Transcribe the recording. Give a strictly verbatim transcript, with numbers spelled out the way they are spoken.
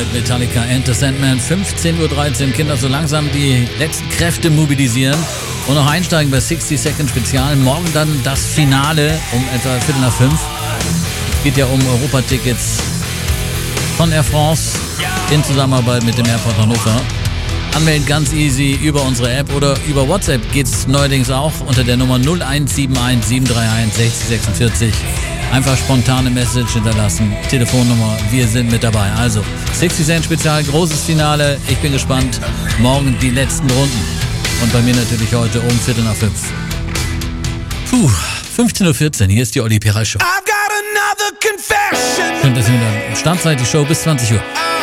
mit Metallica and the Sandman. fünfzehn Uhr dreizehn, Kinder, so langsam die letzten Kräfte mobilisieren und noch einsteigen bei sixty Second Spezial. Morgen dann das Finale um etwa Viertel nach fünf. Es geht ja um Europatickets von Air France in Zusammenarbeit mit dem Airport Hannover. Anmelden ganz easy über unsere App oder über WhatsApp geht's neuerdings auch unter der Nummer null eins sieben eins sieben drei eins sechzig sechsundvierzig. Einfach spontane Message hinterlassen. Telefonnummer, wir sind mit dabei. Also, sixty Cent Spezial, großes Finale. Ich bin gespannt. Morgen die letzten Runden. Und bei mir natürlich heute um Viertel nach fünf. Puh, fünfzehn Uhr vierzehn, hier ist die Olli Peral Show. Schön, dass ihr wieder am Start seid, die Show bis zwanzig Uhr.